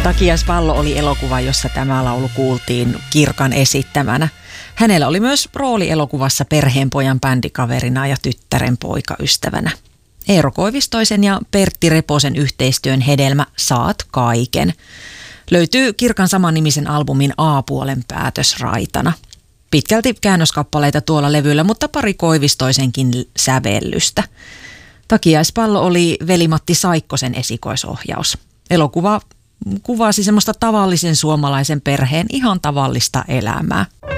Takiaispallo oli elokuva, jossa tämä laulu kuultiin Kirkan esittämänä. Hänellä oli myös rooli elokuvassa perheenpojan bändikaverina ja tyttären poikaystävänä. Eero Koivistoisen ja Pertti Reposen yhteistyön hedelmä Saat kaiken löytyy Kirkan samannimisen albumin A-puolen päätösraitana. Pitkälti käännöskappaleita tuolla levyllä, mutta pari Koivistoisenkin sävellystä. Takiaispallo oli veli-Matti Saikkosen esikoisohjaus. Elokuva kuvasi semmoista tavallisen suomalaisen perheen ihan tavallista elämää.